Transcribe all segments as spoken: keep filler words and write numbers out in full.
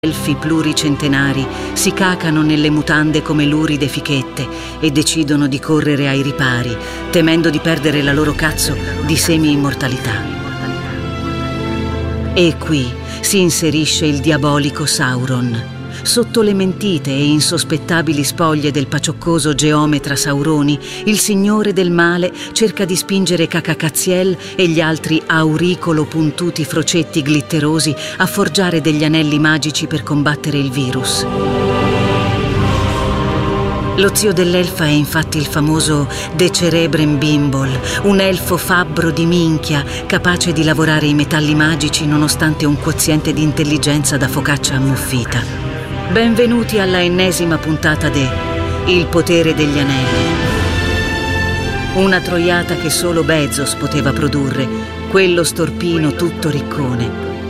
Elfi pluricentenari si cacano nelle mutande come luride fichette e decidono di correre ai ripari, temendo di perdere la loro cazzo di semi-immortalità. E qui si inserisce il diabolico Sauron. Sotto le mentite e insospettabili spoglie del pacioccoso geometra Sauroni, il signore del male cerca di spingere Cacacaziel e gli altri auricolo puntuti frocetti glitterosi a forgiare degli anelli magici per combattere il virus. Lo zio dell'elfa è infatti il famoso De Cerebrem Bimbol, un elfo fabbro di minchia, capace di lavorare i metalli magici nonostante un quoziente di intelligenza da focaccia ammuffita. Benvenuti alla ennesima puntata de Il potere degli anelli. Una troiata che solo Bezos poteva produrre, quello storpino tutto riccone.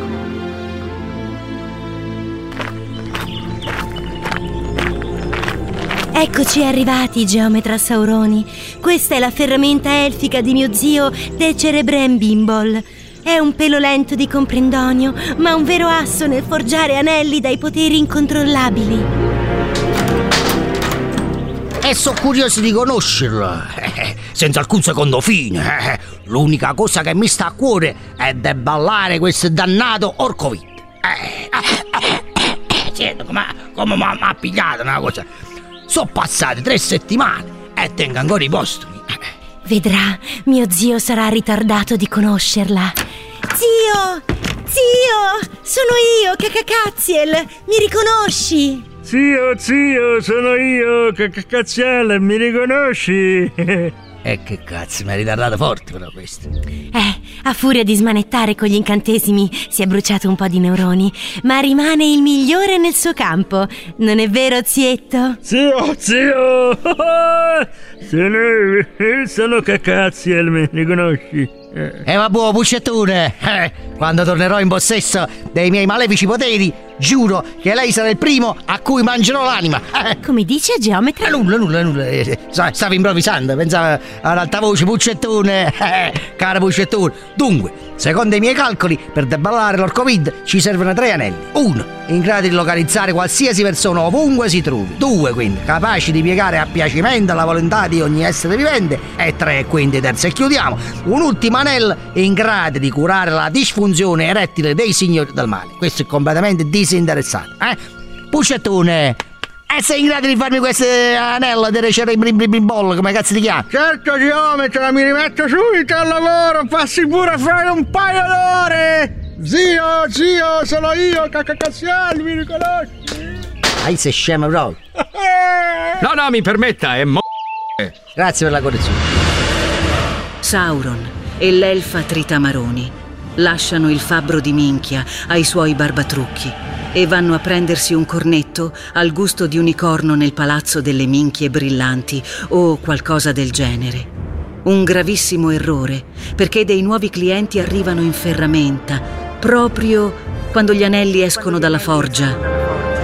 Eccoci arrivati, geometra Sauroni. Questa è la ferramenta elfica di mio zio De Cerebrem Bimbol. È un pelo lento di comprendonio, ma un vero asso nel forgiare anelli dai poteri incontrollabili. E so curioso di conoscerlo, eh, senza alcun secondo fine. Eh, l'unica cosa che mi sta a cuore è deballare questo dannato Orcovid. Eh, eh, eh, eh, come come mi ha pigliato una cosa. Sono passate tre settimane e tengo ancora i postumi. Vedrà, mio zio sarà ritardato di conoscerla. Zio! Zio! Sono io, Cacacaziel! Mi riconosci? Zio, zio, sono io, Cacacaziel, mi riconosci? E eh, che cazzo, mi ha ritardato forte però questo. Eh, a furia di smanettare con gli incantesimi si è bruciato un po' di neuroni, ma rimane il migliore nel suo campo. Non è vero, zietto? Zio, zio! Sono, sono Cacacaziel, mi riconosci? E eh, vabbè, puccettone, eh, quando tornerò in possesso dei miei malefici poteri, giuro che lei sarà il primo a cui mangerò l'anima. Eh. Come dice geometra? Eh, nulla, nulla, nulla. Eh, stavo improvvisando, pensavo ad alta voce, puccettone, eh, cara puccettone. Dunque, secondo i miei calcoli, per deballare l'Orcovid ci servono tre anelli. Uno, in grado di localizzare qualsiasi persona ovunque si trovi. Due, quindi, capaci di piegare a piacimento la volontà di ogni essere vivente. E tre, quindi, terzo, e chiudiamo, un ultimo anello in grado di curare la disfunzione erettile dei signori del male. Questo è completamente disinteressato, eh? Puccettone, e sei in grado di farmi queste anello delle cerebribribollo, come cazzo ti chiami? Certo, geometra, mi rimetto subito al lavoro, passi pure a fare un paio d'ore! Zio, zio, sono io, Cacacaziel, mi riconosci? Dai, sei scemo proprio. No, no, mi permetta, è mo... Grazie per la correzione. Sauron e l'elfa Tritamaroni lasciano il fabbro di minchia ai suoi barbatrucchi e vanno a prendersi un cornetto al gusto di unicorno nel palazzo delle minchie brillanti o qualcosa del genere. Un gravissimo errore, perché dei nuovi clienti arrivano in ferramenta proprio quando gli anelli escono dalla forgia.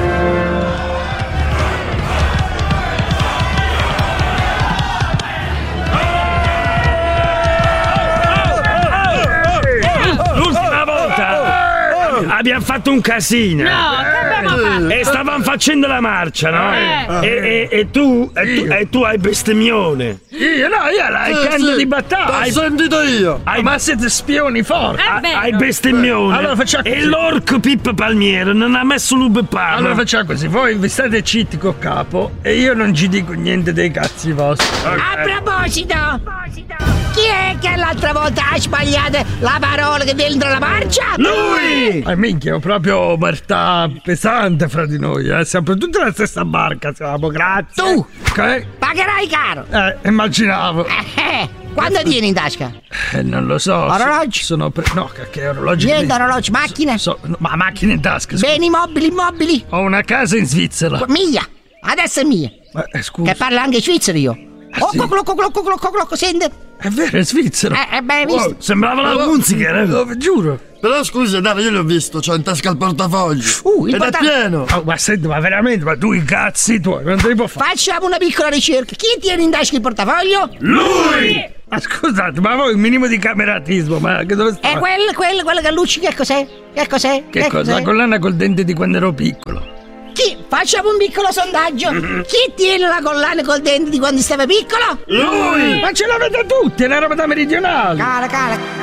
Abbiamo fatto un casino. No, che abbiamo fatto? E stavamo facendo la marcia, no? Eh. E, e, e tu e tu, e tu hai bestemmione. Io no, io hai sì, canto sì, di battaglia. L'ho sentito io. Hai, ma siete spioni forti. Eh, Hai bestemmione. Allora facciamo così. E l'orco Pippo Palmiero non ha messo l'ube parlo. Allora facciamo così, voi vi state zitti col capo e io non ci dico niente dei cazzi vostri. Okay. A proposito, chi è che l'altra volta ha sbagliato la parola che dentro la marcia? Lui! Eh, minchia, è proprio omertà pesante fra di noi, eh. Siamo tutti nella stessa barca, siamo, grazie. Tu! Ok? Pagherai caro! Eh, immaginavo. Eh, quando tieni in tasca? Eh, non lo so. Orologi? Sono pre- no, che, che orologi? Niente, orologi, macchine? So, no, ma macchine in tasca, scusa. Beni mobili, immobili? Ho una casa in Svizzera. Mia! Adesso è mia! Eh, scusa. Che parla anche svizzero io! Eh, oh, sì. coclo, coclo, coclo, coclo, coclo, sente? È vero, è Svizzera. Eh, eh, beh, visto? Wow, sembrava la Oh, musica, eh. Oh, giuro. Però scusa, Dave, io l'ho visto, c'ho in tasca il portafoglio. Uh, il Ed porta- è pieno. Oh, ma senti, ma veramente, ma tu i cazzi tuoi, non te li può fare. Facciamo una piccola ricerca. Chi tiene in tasca il portafoglio? Lui! Ma scusate, ma voi un minimo di cameratismo, ma che dove sta? E quello, quello, quello che luccica, che cos'è? Che cos'è? Che, che cosa? Cos'è? La collana col dente di quando ero piccolo. Chi? Facciamo un piccolo sondaggio. Mm-hmm. Chi tiene la collana col dente di quando stava piccolo? Lui! Ma ce l'avete tutti, è una roba da meridionale. Cala, cala.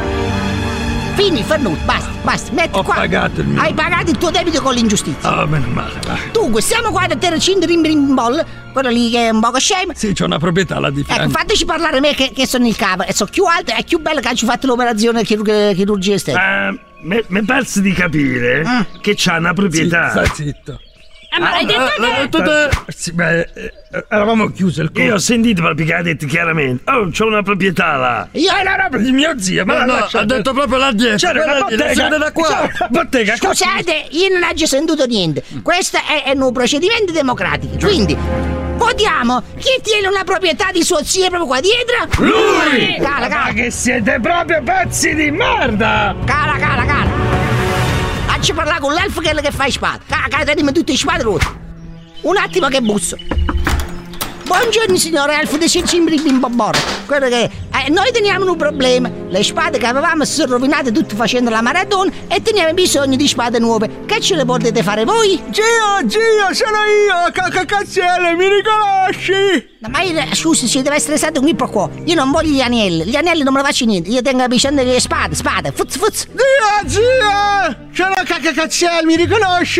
Fini, Fernuto, basta, basta, metti Ho qua. Ho pagato il mio. Hai pagato il tuo debito con l'ingiustizia. Oh, meno male, va. Dunque, siamo qua da Terracin Rimbrimbol, quello lì che è un poco scemo. Sì, c'ho una proprietà là di fianco. Ecco, fateci parlare a me che, che sono il capo e sono più alto e più bello che ci fatto l'operazione chirurg- chirurgia estetica. Uh, mi pare di capire mm. che c'ha una proprietà. Sì, sta zitto. Ah, ma l'hai detto te? Sì, beh, eravamo chiusi il conto. Io ho sentito proprio che ha detto chiaramente. Oh, c'ho una proprietà là. Io è la roba di mio zio, ma no, no, ha detto proprio là dietro. C'era una bottega da qua. Bottega. Scusate, io non ho già sentito niente. Questo è, è un procedimento democratico. Quindi votiamo chi tiene una proprietà di suo zio proprio qua dietro. Lui! Cala, cala. Ma che siete proprio pezzi di merda! Cala, cala, cala. Facci parlare con l'elfo che, che fa spada. Cala, teniamo tutte le spade rotte. Un attimo che busso. Buongiorno signore elfo di Cimbrimbimbobor. Quello che eh, noi teniamo un problema. Le spade che avevamo si sono rovinate tutte facendo la maratona e teniamo bisogno di spade nuove. Che ce le potete fare voi? Gio, Gio, sono io, Cacacazziele, mi riconosci? No, ma io, scusi, si deve essere stato qui per qua. Io non voglio gli anelli, gli anelli non me ne faccio niente. Io tengo bisogno delle spade, spade, fuz fuz. Zio, zio, sono Cacacazziele, mi riconosci?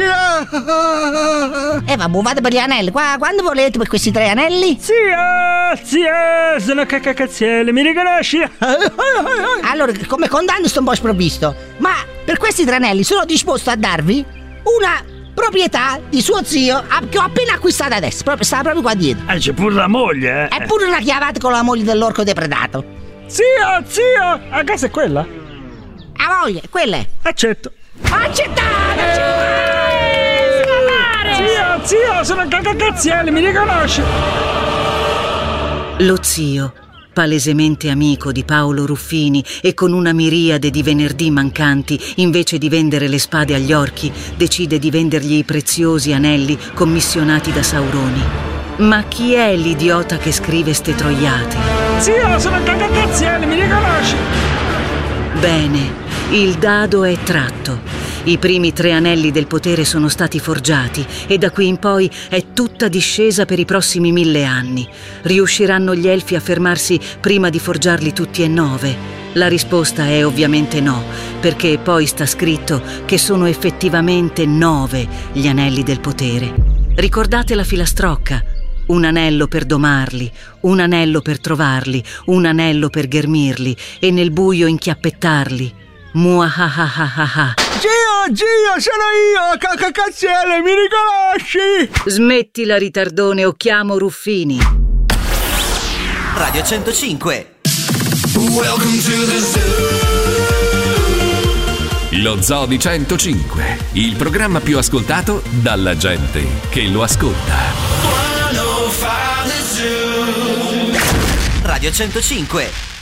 Eh vabbè, vado per gli anelli. Qua, quando volete per questi tre anelli? Zio, zio, sono Cacacazziele, mi riconosci? Allora, come condanno sto un po' sprovvisto. Ma per questi tre anelli sono disposto a darvi una proprietà di suo zio che ho appena acquistato adesso. Proprio, sta proprio qua dietro. Eh, c'è pure la moglie, eh. È pure una chiavata con la moglie dell'orco depredato. Zio, zio, a casa è quella? A voglia, quella è. Accetto. Accettate! Zio, zio, sono Cacacazziele, mi riconosci? Lo zio, palesemente amico di Paolo Ruffini e con una miriade di venerdì mancanti, invece di vendere le spade agli orchi, decide di vendergli i preziosi anelli commissionati da Sauroni. Ma chi è l'idiota che scrive ste troiate? Zio, sono Cacacazziele, mi riconosci? Bene, il dado è tratto. I primi tre anelli del potere sono stati forgiati e da qui in poi è tutta discesa per i prossimi mille anni. Riusciranno gli elfi a fermarsi prima di forgiarli tutti e nove? La risposta è ovviamente no, perché poi sta scritto che sono effettivamente nove gli anelli del potere. Ricordate la filastrocca? Un anello per domarli, un anello per trovarli, un anello per ghermirli e nel buio inchiappettarli. Muahahahaha. Gio, Gio, sono io, Cacacazziele, mi riconosci? Smettila, ritardone, o chiamo Ruffini. Radio centocinque. Welcome to the zoo. Lo Zoo di centocinque, il programma più ascoltato dalla gente che lo ascolta. Radio centocinque.